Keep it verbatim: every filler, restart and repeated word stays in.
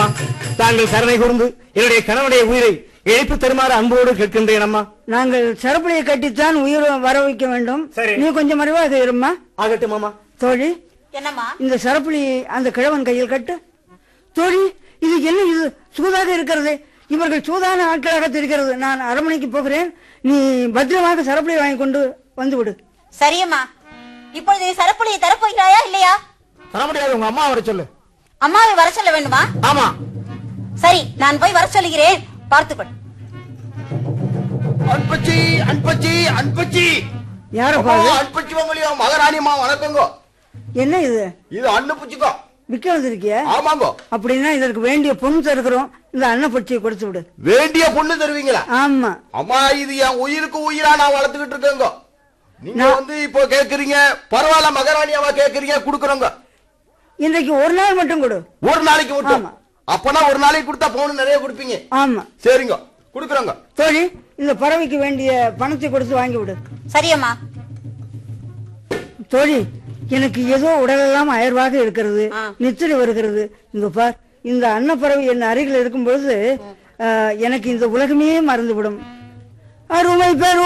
அம்மா, தாங்கள் கருணை கூர்ந்து என்னுடைய கணவனுடைய உயிரை இழைப்பு தருமாறு அன்போடு கேட்கின்றேன் அம்மா. நாங்கள் சரப்பளியை கட்டித்தான் உயிர் வர வைக்க வேண்டும். நீ கொஞ்சம் மறைவாக இருமா. ஆகட்டும் அம்மா. தோழி, என்னம்மா? இந்த சரப்பளி அந்த கிழவன் கையில் கட்டு. தோழி, இது என்ன? இது சூதாக இருக்கிறது. இவர்கள் சூதான ஆட்களாக தெரிகிறது. நான் அரண்மனைக்கு போகிறேன். நீ பத்திரமாக சரப்பளியை வாங்கி கொண்டு வந்து விடு. சரியம்மா. இப்பொழுது நீ சரப்பளியை தரப்போகிறாயா இல்லையா? தர முடியாது. உங்க அம்மா வர சொல்லு. அம்மாவை வர சொல்ல வேண்டுமா? ஆமா. சரி, நான் போய் வர சொல்லுகிறேன். பார்த்துக்கொள். அன்பச்சி, அன்பச்சி, அன்பச்சி. யாரப்பா? அன்பச்சி மங்கலியோ மகாராணியம்மா, வணக்கங்க. என்ன இது? இது அண்ணு புச்சிக்கோ. விக்க வந்திருக்கிய? ஆமாங்க. அப்படின்னா இதற்கு வேண்டிய பொண்ணு தருகிறோம். இந்த அன்னப்பட்சியை கொடுத்து விடு. வேண்டிய பொண்ணு தருவீங்களா? ஆமா. அம்மா, இது என் உயிருக்கு உயிரா நான் வளர்த்துக்கிட்டு இருக்கேங்க. நீங்க வந்து இப்போ கேக்குறீங்க, பரவாயில்ல மகாராணியாவா கேக்குறீங்க, குடுக்குறோங்க. இன்றைக்கு ஒரு நாள் மட்டும் கொடு. ஒரு நாளைக்கு மட்டும்? அப்பனா ஒரு நாளைக்கு கொடுத்தா பொண்ணு நிறைய கொடுப்பீங்க. ஆமா. சரிங்க, குடுக்குறோங்க. தோழி, இந்த பறவைக்கு வேண்டிய பணத்தை கொடுத்து வாங்கி விடு. சரியம்மா. தோழி, எனக்கு ஏதோ உடலெல்லாம் அயர்வாக இருக்கிறது, நித்திரை வருகிறது. இந்த பார், இந்த அன்னப்பறவை என் அருகில் இருக்கும் பொழுது எனக்கு இந்த உலகமே மறந்துவிடும். அருமை பெரும்